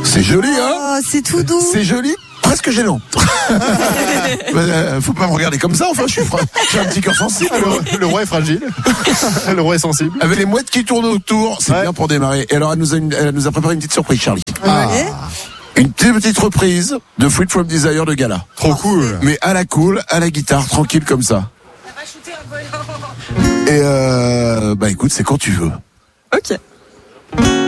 C'est joli, hein? Oh, c'est tout doux. C'est joli, presque gênant. Faut pas me regarder comme ça, enfin, j'ai un petit cœur sensible. Le roi est fragile. Le roi est sensible. Avec les mouettes qui tournent autour, c'est bien pour démarrer. Et alors, elle nous a préparé une petite surprise, Charlie. Une petite reprise de Freed from Desire de Gala. Trop cool. Mais à la cool, à la guitare, tranquille comme ça. Et écoute, c'est quand tu veux. Ok.